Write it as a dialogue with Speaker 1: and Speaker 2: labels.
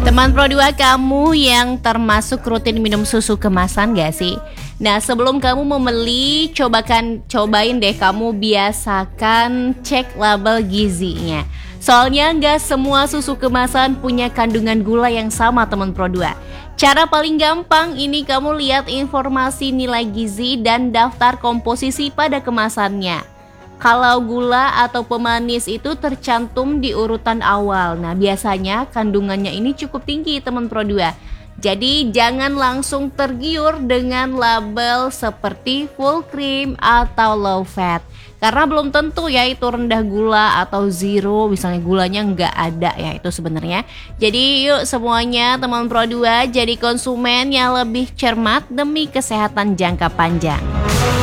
Speaker 1: Teman Pro 2, kamu yang termasuk rutin minum susu kemasan gak sih? Nah, sebelum kamu membeli, cobain deh kamu biasakan cek label gizinya. Soalnya gak semua susu kemasan punya kandungan gula yang sama teman Pro 2. Cara paling gampang ini kamu lihat informasi nilai gizi dan daftar komposisi pada kemasannya. Kalau gula atau pemanis itu tercantum di urutan awal. Nah, biasanya kandungannya ini cukup tinggi teman Pro 2. Jadi jangan langsung tergiur dengan label seperti full cream atau low fat. Karena belum tentu ya itu rendah gula atau zero, misalnya gulanya nggak ada ya itu sebenarnya. Jadi yuk semuanya teman Pro 2 jadi konsumen yang lebih cermat demi kesehatan jangka panjang.